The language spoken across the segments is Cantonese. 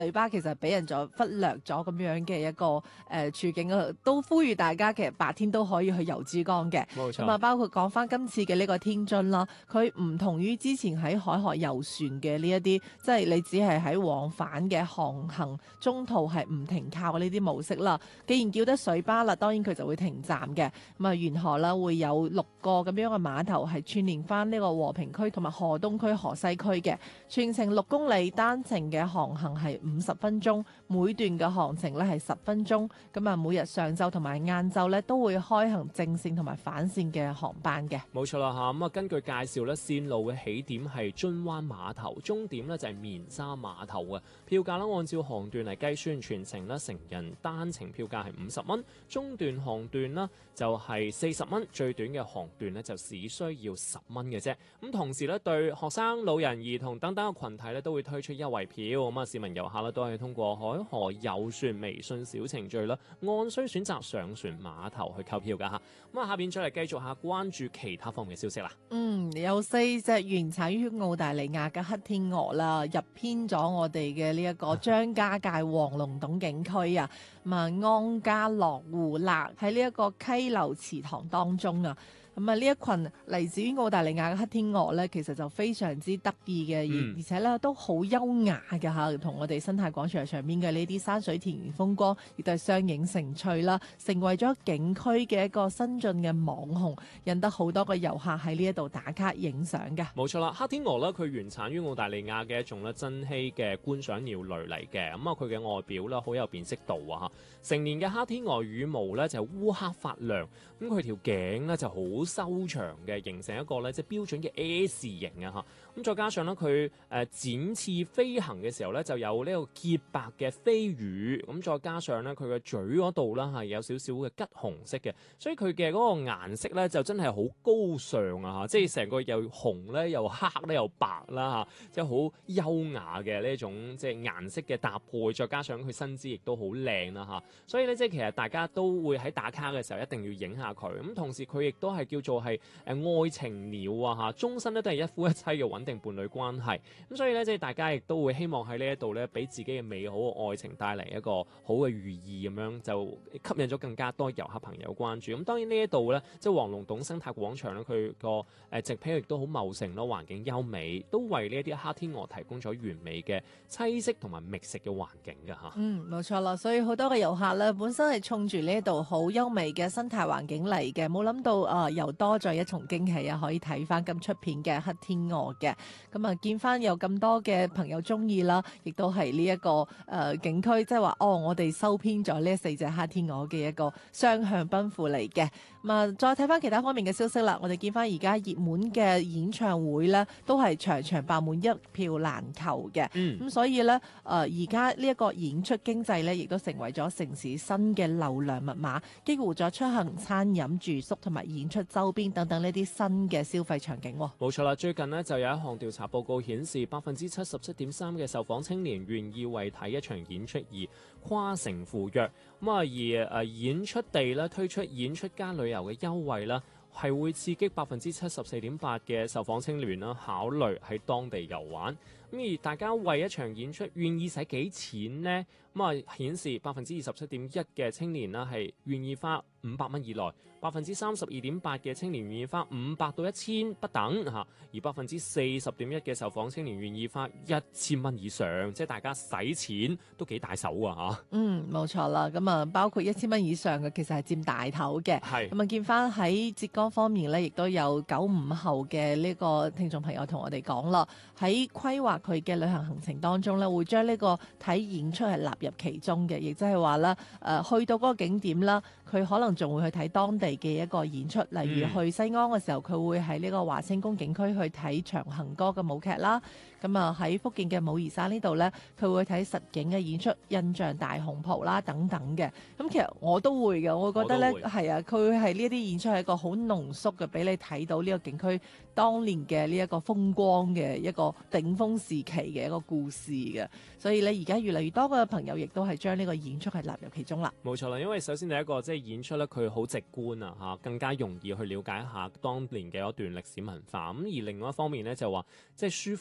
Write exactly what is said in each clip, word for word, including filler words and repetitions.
水吧其實俾人咗忽略咗咁樣嘅一個誒、呃、處境啊，都呼籲大家其實白天都可以去遊珠江嘅。 冇錯。 咁啊，包括講翻今次嘅呢個天津啦，佢唔同於之前喺海河遊船嘅呢一啲，即係你只係喺往返嘅航行中途係唔停靠嘅呢啲模式啦。既然叫得水吧啦，當然佢就會停站嘅。咁啊，沿河啦會有六個咁樣嘅碼頭係串連翻呢個和平區同埋河東區、河西區嘅，全程六公里，單程嘅航行係五十分鐘，每段嘅航程咧係十分鐘。咁啊，每日上晝同埋晏晝咧都會開行正線同埋反線嘅航班嘅。 冇錯啦嚇，咁啊根據介紹咧，線路嘅起點係津灣碼頭，終點咧就係棉沙碼頭嘅。票價咧按照航段嚟計算，全程咧成人單程票價係五十蚊，中段航段啦就係四十蚊，最短嘅航段咧就只需要十蚊嘅啫。咁同時咧對學生、老人、兒童等等嘅群體咧都會推出優惠票，咁啊市民遊客咧都係通過海河遊船微信小程序啦，按需選擇上船碼頭去購票㗎嚇。咁啊下邊再嚟繼續下關注其他方面嘅消息啦。 嗯，有四隻原產於澳大利亞嘅黑天鵝啦，入編咗我哋嘅呢一個張家界黃龍洞景區啊，咁啊安家樂湖啦，喺呢一個溪流池塘當中啊。咁啊，呢一群嚟自於澳大利亞嘅黑天鵝咧，其實就非常之得意嘅，而、 嗯、 而且咧都好優雅嘅嚇，同我哋生態廣場上面嘅呢啲山水田園風光，亦都係相映成趣啦，成為咗景區嘅一個新晉嘅網紅，引得好多個遊客喺呢一度打卡影相嘅。 冇錯啦，黑天鵝咧，佢原產於澳大利亞嘅一種咧珍稀嘅觀賞鳥類嚟嘅，咁啊佢嘅外表咧好有辨識度啊嚇，成年嘅黑天鵝羽毛咧就烏黑發亮，咁佢條頸咧就好修長嘅，形成一個咧即係標準嘅 S 型啊嚇，咁再加上咧佢誒展翅飛行嘅時候咧就有呢個潔白嘅飛羽，咁再加上咧佢嘅嘴嗰度啦係有少少嘅橘紅色嘅，所以佢嘅嗰個顏色咧就真係好高尚啊嚇，即係成個又紅咧又黑咧又白啦嚇，即係好優雅嘅呢一種即係顏色嘅搭配，再加上佢身姿亦都好靚啦嚇，所以咧即係其實大家都會喺打卡嘅時候一定要影下佢，咁同時佢亦都係叫做係誒愛情鳥啊嚇，終身咧都係一夫一妻嘅穩定伴侶關係，咁所以咧即係大家亦都會希望喺呢一度咧俾自己嘅美好嘅愛情帶嚟一個好嘅寓意咁樣，就吸引咗更加多遊客朋友關注。咁當然呢一度咧即係黃龍洞生態廣場咧，佢個誒植被亦都好茂盛咯，環境優美，都為呢一啲黑天鵝提供咗完美嘅棲息同埋覓食嘅環境㗎嚇。 嗯，冇錯啦，所以好多嘅遊客咧，本身係衝住呢一度好優美嘅生態環境嚟嘅，冇諗到啊、呃，又多咗一重驚喜啊！可以睇翻咁出片嘅黑天鵝嘅，咁啊見翻有咁多嘅朋友中意啦，亦都係呢一個誒、呃、景區，即係話哦，我哋收編咗呢四隻黑天鵝嘅一個雙向奔赴嚟嘅。咁啊，再睇翻其他方面嘅消息啦，我哋見翻而家熱門嘅演唱會咧，都係場場爆滿，一票難求嘅。 嗯， 咁所以咧，誒而家呢一個演出經濟咧，亦都成為咗城市新嘅流量密碼，激活咗出行、餐飲、住宿同埋演出周邊等等呢啲新嘅消費場景。 冇錯啦，最近呢就有一項調查報告顯示，百分之七十七點三嘅受訪青年願意為睇一場演出而跨城赴約。咁啊，而誒演出地咧推出演出加旅遊嘅優惠啦，係會刺激百分之七十四點八嘅受訪青年啦考慮喺當地遊玩。咁而大家為一場演出願意使幾錢呢？咁啊顯示百分之二十七點一嘅青年啦係願意花五百蚊以內，百分之三十二點八嘅青年願意花五百到一千不等嚇，而百分之四十點一嘅受訪青年願意花一千蚊以上，即係大家使錢都幾大手啊嚇。 嗯，冇錯啦，咁啊包括一千蚊以上嘅其實係佔大頭嘅。 係咁啊見翻喺浙江方面咧，亦都有九五後嘅呢個聽眾朋友同我哋講啦，喺規劃佢嘅旅行行程當中咧，會將呢個睇演出係納入其中嘅，亦即係話啦，誒、呃、去到嗰個景點啦，佢可能仲會去睇當地嘅一個演出，例如去西安嘅時候，佢會喺呢個華清宮景區去睇長行歌嘅舞劇啦。咁啊喺福建嘅武夷山呢度呢，佢會睇實景嘅演出，印象大紅袍啦等等嘅。咁其實我都會嘅，我覺得呢係啊，佢會係呢一啲演出係一個好濃縮嘅，俾你睇到呢個景區當年嘅呢一個風光嘅一個頂峰時期嘅一個故事嘅。所以呢，而家越嚟越多嘅朋友亦都係將呢個演出係納入其中啦。 冇錯啦，因為首先第一個即係演出咧，佢好直觀啊嚇，更加容易去了解一下當年嘅一段歷史文化。咁而另外一方面咧就話即係舒服啊，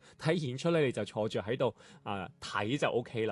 睇演出咧你就坐住喺度啊睇就 O K 啦。